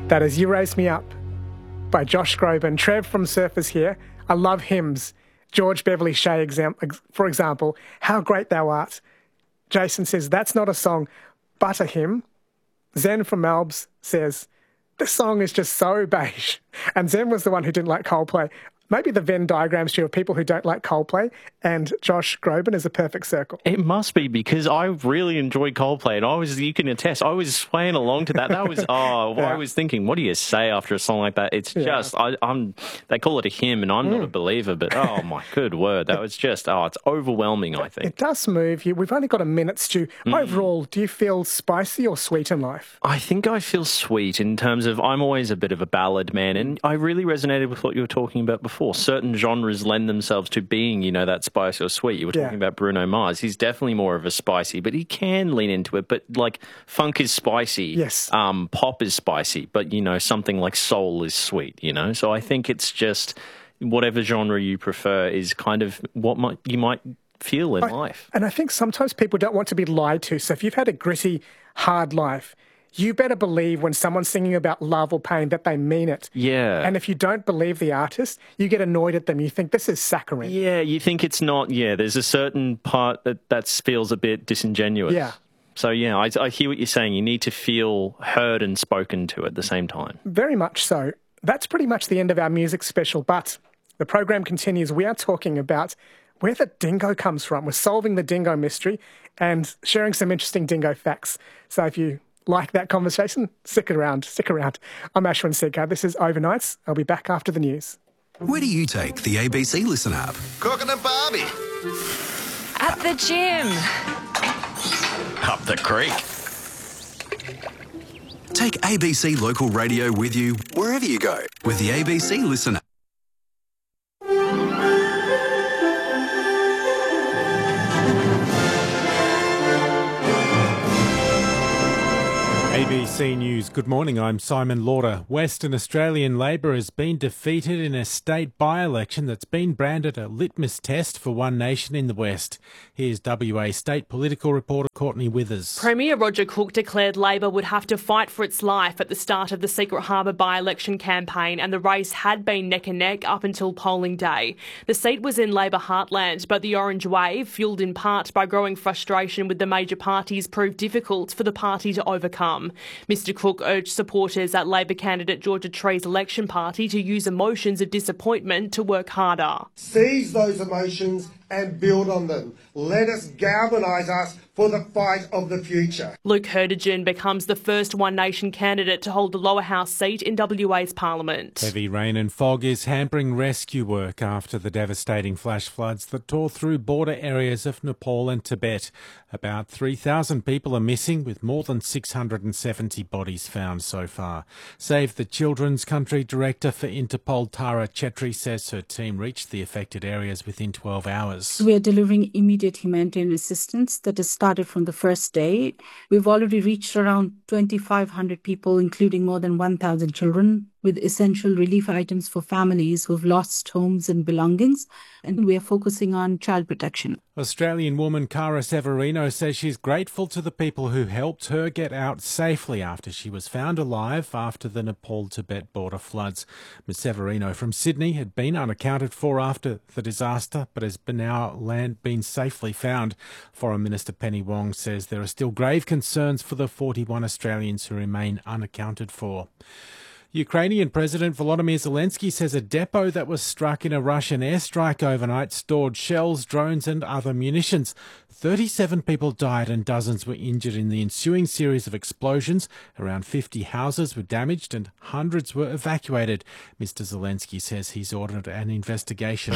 That is You Raise Me Up by Josh Groban. Trev from Surfers here. I love hymns. George Beverly Shea, for example, How Great Thou Art. Jason says, that's not a song, but a hymn. Zen from Melbs says, this song is just so beige. And Zen was the one who didn't like Coldplay. Maybe the Venn diagrams to you of people who don't like Coldplay and Josh Groban is a perfect circle. It must be, because I really enjoyed Coldplay, and you can attest, I was swaying along to that. That was, I was thinking, what do you say after a song like that? It's just, they call it a hymn, and I'm not a believer, but oh my good word, that was just, it's overwhelming, I think. It does move you. We've only got a minute, Stu. Overall, do you feel spicy or sweet in life? I think I feel sweet in terms of, I'm always a bit of a ballad man, and I really resonated with what you were talking about before. Certain genres lend themselves to being, that spicy or sweet. You were talking about Bruno Mars. He's definitely more of a spicy, but he can lean into it. But like funk is spicy. Yes. Pop is spicy, but something like soul is sweet, So I think it's just whatever genre you prefer is kind of what you might feel in life. And I think sometimes people don't want to be lied to. So if you've had a gritty, hard life, you better believe when someone's singing about love or pain that they mean it. Yeah. And if you don't believe the artist, you get annoyed at them. You think this is saccharine. Yeah, you think it's not. Yeah, there's a certain part that feels a bit disingenuous. Yeah. So, I hear what you're saying. You need to feel heard and spoken to at the same time. Very much so. That's pretty much the end of our music special, but the program continues. We are talking about where the dingo comes from. We're solving the dingo mystery and sharing some interesting dingo facts. So if you like that conversation, stick around. I'm Ashwin Sekhar. This is Overnights. I'll be back after the news. Where do you take the ABC Listen app? Cooking and Barbie. At the gym. Up the creek. Take ABC Local Radio with you wherever you go with the ABC Listen app. ABC News. Good morning, I'm Simon Lauder. Western Australian Labor has been defeated in a state by-election that's been branded a litmus test for One Nation in the West. Here's WA State Political reporter Courtney Withers. Premier Roger Cook declared Labor would have to fight for its life at the start of the Secret Harbour by-election campaign, and the race had been neck and neck up until polling day. The seat was in Labor heartland, but the Orange Wave, fuelled in part by growing frustration with the major parties, proved difficult for the party to overcome. Mr Cook urged supporters at Labor candidate Georgia Tree's election party to use emotions of disappointment to work harder. Seize those emotions and build on them. Let us galvanise us for the fight of the future. Luke Herdigen becomes the first One Nation candidate to hold the lower house seat in WA's parliament. Heavy rain and fog is hampering rescue work after the devastating flash floods that tore through border areas of Nepal and Tibet. About 3,000 people are missing, with more than 670 bodies found so far. Save the Children's Country Director for Interpol, Tara Chetri, says her team reached the affected areas within 12 hours. We are delivering immediate humanitarian assistance that has started from the first day. We've already reached around 2,500 people, including more than 1,000 children, with essential relief items for families who've lost homes and belongings. And we are focusing on child protection. Australian woman Cara Severino says she's grateful to the people who helped her get out safely after she was found alive after the Nepal-Tibet border floods. Ms Severino from Sydney had been unaccounted for after the disaster, but has now been safely found. Foreign Minister Penny Wong says there are still grave concerns for the 41 Australians who remain unaccounted for. Ukrainian President Volodymyr Zelensky says a depot that was struck in a Russian airstrike overnight stored shells, drones and other munitions. 37 people died and dozens were injured in the ensuing series of explosions. Around 50 houses were damaged and hundreds were evacuated. Mr. Zelensky says he's ordered an investigation.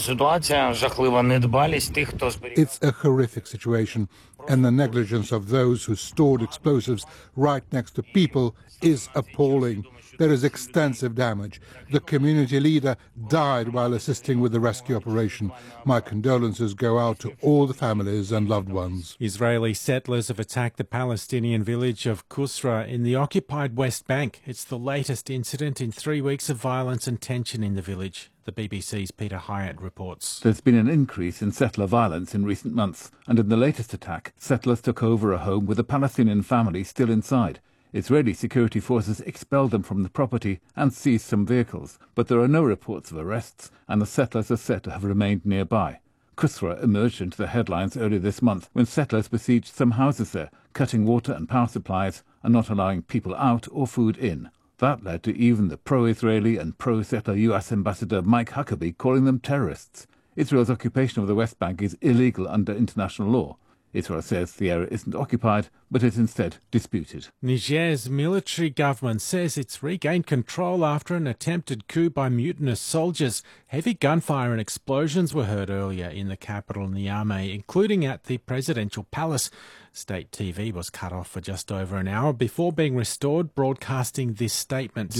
It's a horrific situation, and the negligence of those who stored explosives right next to people is appalling. There is extensive damage. The community leader died while assisting with the rescue operation. My condolences go out to all the families and loved ones. Israeli settlers have attacked the Palestinian village of Qusra in the occupied West Bank. It's the latest incident in 3 weeks of violence and tension in the village. The BBC's Peter Hyatt reports. There's been an increase in settler violence in recent months, and in the latest attack, settlers took over a home with a Palestinian family still inside. Israeli security forces expelled them from the property and seized some vehicles, but there are no reports of arrests, and the settlers are said to have remained nearby. Kusra emerged into the headlines earlier this month when settlers besieged some houses there, cutting water and power supplies and not allowing people out or food in. That led to even the pro-Israeli and pro-settler US Ambassador Mike Huckabee calling them terrorists. Israel's occupation of the West Bank is illegal under international law. Israel says the area isn't occupied, but is instead disputed. Niger's military government says it's regained control after an attempted coup by mutinous soldiers. Heavy gunfire and explosions were heard earlier in the capital, Niamey, including at the presidential palace. State TV was cut off for just over an hour before being restored, broadcasting this statement.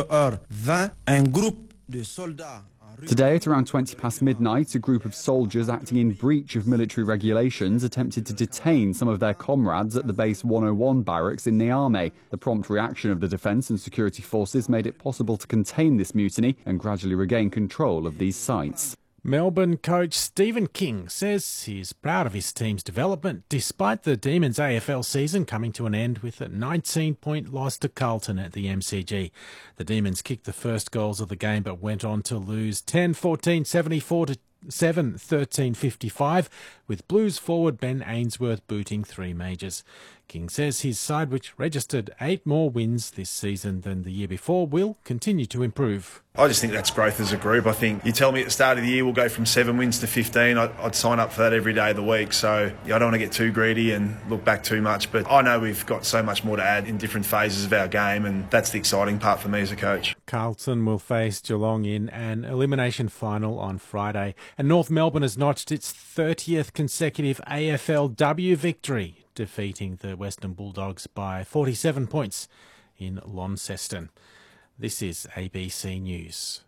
Today, at around 20 past midnight, a group of soldiers acting in breach of military regulations attempted to detain some of their comrades at the Base 101 barracks in Niamey. The prompt reaction of the defence and security forces made it possible to contain this mutiny and gradually regain control of these sites. Melbourne coach Stephen King says he's proud of his team's development despite the Demons AFL season coming to an end with a 19-point loss to Carlton at the MCG. The Demons kicked the first goals of the game but went on to lose 10-14, 74-7, 13-55, with Blues forward Ben Ainsworth booting 3 majors. King says his side, which registered 8 more wins this season than the year before, will continue to improve. I just think that's growth as a group. I think you tell me at the start of the year we'll go from 7 wins to 15, I'd sign up for that every day of the week. So I don't want to get too greedy and look back too much, but I know we've got so much more to add in different phases of our game, and that's the exciting part for me as a coach. Carlton will face Geelong in an elimination final on Friday, and North Melbourne has notched its 30th consecutive AFLW victory, defeating the Western Bulldogs by 47 points in Launceston. This is ABC News.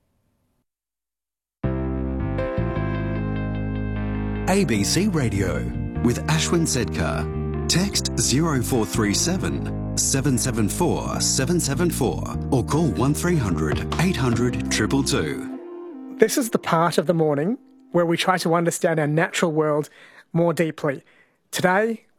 ABC Radio with Ashwin Sedkar. Text 0437 774 774 or call 1300 800 222. This is the part of the morning where we try to understand our natural world more deeply. Today,